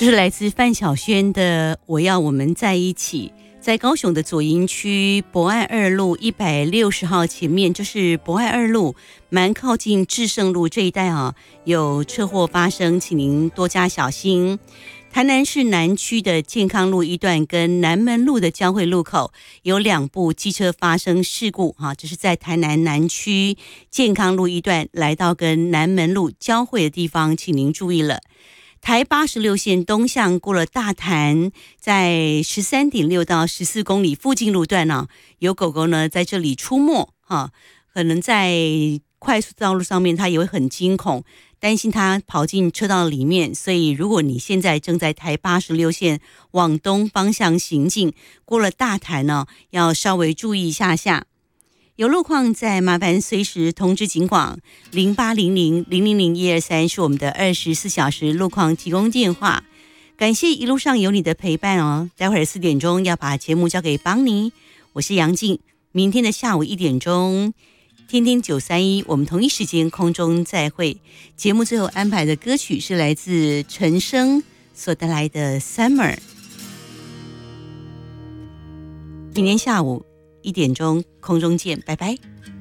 这是来自范晓萱的《我要我们在一起》。在高雄的左营区博爱二路160号前面，就是博爱二路，蛮靠近至圣路这一带啊，有车祸发生，请您多加小心。台南市南区的健康路一段跟南门路的交汇路口有2部机车发生事故啊，这是在台南南区健康路一段来到跟南门路交汇的地方，请您注意了。台86线东向过了大潭，在13.6到14公里附近路段呢，有狗狗呢在这里出没可能在快速道路上面它也会很惊恐，担心它跑进车道里面，所以如果你现在正在台86线往东方向行进，过了大潭呢，要稍微注意一下。有路况再麻烦随时通知警广0800000123是我们的24小时路况提供电话。感谢一路上有你的陪伴哦。待会儿4点钟要把节目交给邦尼，我是杨静。明天的下午1点钟，天天931，我们同一时间空中再会。节目最后安排的歌曲是来自陈升所带来的 Summer。明天下午1点钟空中见，拜拜。